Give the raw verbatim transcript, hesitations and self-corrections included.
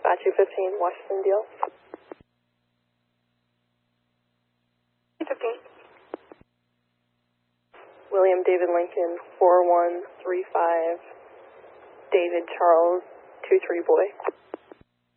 Statue fifteen, Washington Deal. fifteen. William David Lincoln, four one three five, David Charles, two three boy.